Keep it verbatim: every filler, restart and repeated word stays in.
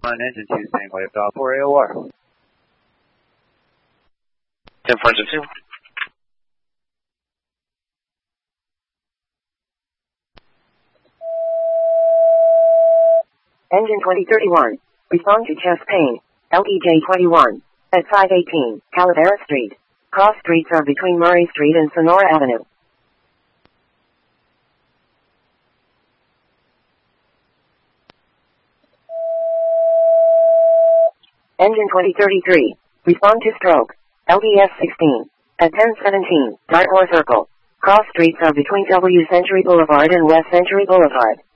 On engine two, staying wave dial four A O R. ten four engine two. Engine twenty thirty-one. Respond to chest pain. L E J twenty-one. At five eighteen, Calavera Street. Cross streets are between Murray Street and Sonora Avenue. Engine twenty thirty-three. Respond to stroke. L D S sixteen. At ten seventeen, Dartmoor Circle. Cross streets are between W Century Boulevard and West Century Boulevard.